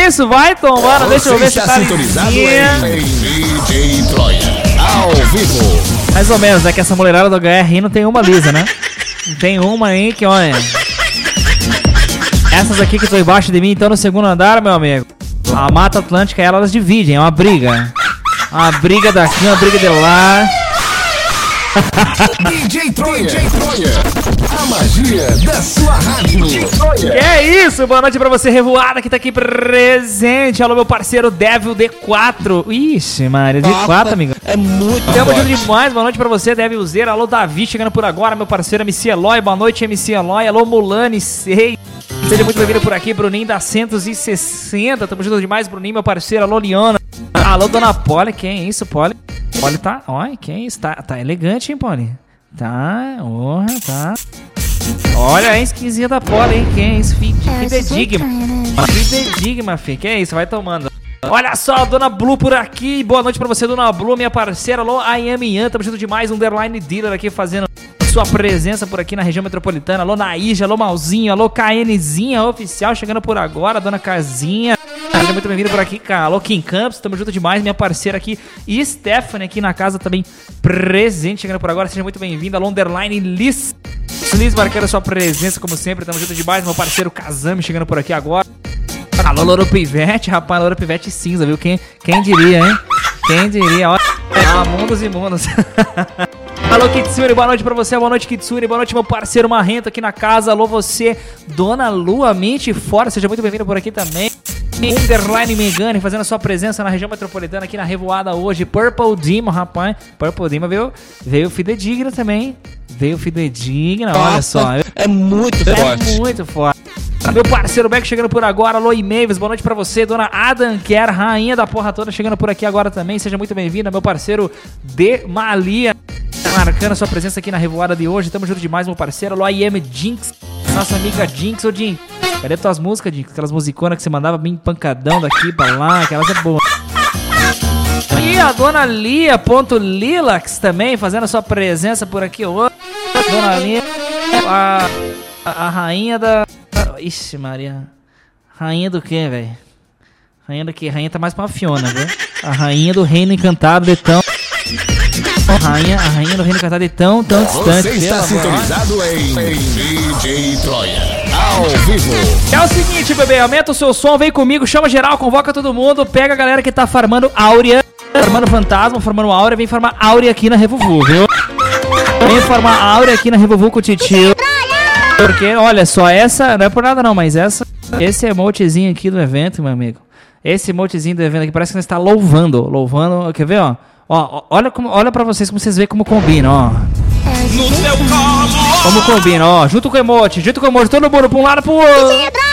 isso? Vai tomando, deixa eu ver se tá sintonizado lisinha. em DJ Troia, ao vivo. Mais ou menos, né? Que essa mulherada do HR não tem uma lisa, né? Tem uma aí que, olha... Essas aqui que estão embaixo de mim, então no segundo andar, meu amigo. A Mata Atlântica, elas dividem, é uma briga. Uma briga daqui, uma briga de lá. DJ Troia, a magia da sua rádio. Que é isso? Boa noite pra você, revoada, que tá aqui presente. Alô, meu parceiro Devil D4. Ixi, Maria, D4, amigo. É muito Tamo junto demais, boa noite pra você, Devilzeira. Alô, Davi, chegando por agora, meu parceiro MC Eloy. Boa noite, MC Eloy. Alô, Mulane 6. Seja muito bem-vindo por aqui, Bruninho da 160. Tamo junto demais, Bruninho, meu parceiro. Alô, Liana. Alô, Dona Polly. Quem é isso, Polly? Polly tá... Olha, quem é isso? Tá elegante, hein, Polly? Tá, tá. Olha a esquisinha da Polly, hein? Quem é isso? Fidedigma. Fidedigma, filho. Quem é isso? Vai tomando. Olha só, Dona Blue por aqui. Boa noite pra você, Dona Blue, minha parceira. Alô, I am Ian. Tamo junto demais. Underline Dealer aqui fazendo sua presença por aqui na região metropolitana. Alô, Naíja. Alô, Malzinho. Alô, KNzinha oficial chegando por agora. Dona Casinha. Seja muito bem-vindo por aqui, cara. Alô, Kim Campos. Tamo junto demais. Minha parceira aqui. E Stephanie aqui na casa também presente chegando por agora. Seja muito bem-vindo. Alô, Underline Liz. Liz marcando a sua presença como sempre. Tamo junto demais. Meu parceiro Kazami chegando por aqui agora. Alô, Louro Pivete, rapaz, Louro Pivete cinza, viu? Quem diria, hein? Quem diria, olha, mundos e mundos. Alô, Kitsuri, boa noite pra você, boa noite, Kitsuri, boa noite, meu parceiro Marrento aqui na casa. Alô, você, Dona Lua, mente fora, seja muito bem-vindo por aqui também. Underline Megane, fazendo a sua presença na região metropolitana aqui na Revoada hoje. Purple Demon, rapaz, Purple Demon veio fidedigna também. Veio fidedigna, olha só. É muito forte. É muito forte. Meu parceiro Beck chegando por agora, alô e-mails, boa noite pra você, Dona Adam Kerr, rainha da porra toda, chegando por aqui agora também, seja muito bem-vinda, meu parceiro De Malia, marcando a sua presença aqui na Revoada de hoje, tamo junto demais, meu parceiro, alô I am Jinx, nossa amiga Jinx, ô Jinx, cadê tuas músicas, Jinx, aquelas musiconas que você mandava bem pancadão daqui pra lá, aquelas é boa. E a Dona Lia.Lilax também, fazendo a sua presença por aqui hoje, Dona Lia, a rainha da... Ixi, Maria. Rainha do quê, velho? Rainha do quê? Rainha tá mais pra Fiona, viu? A rainha do reino encantado de tão... A rainha do reino encantado de tão distante. Você está sintonizado em DJ Troia, ao vivo. É o seguinte, bebê. Aumenta o seu som, vem comigo, chama geral, convoca todo mundo. Pega a galera que tá farmando Áurea, farmando Fantasma, farmando Áurea. Vem farmar Áurea aqui na Revovu, viu? Vem farmar Áurea aqui na Revovu com o Titio. Porque, olha só, essa, não é por nada não, mas esse emotezinho aqui do evento, meu amigo. Esse emotezinho do evento aqui, parece que nós está louvando, quer ver, ó? Ó, olha pra vocês, como vocês veem como combina, ó. No seu colo. Como combina, ó, junto com o emote, todo mundo pra um lado pro outro.